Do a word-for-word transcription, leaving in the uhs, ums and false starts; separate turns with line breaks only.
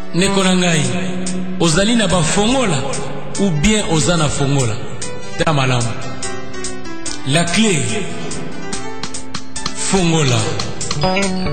Nekonangai, ozali na ba fongola ou bien ozana fongola. Ta malam. La clé fongola.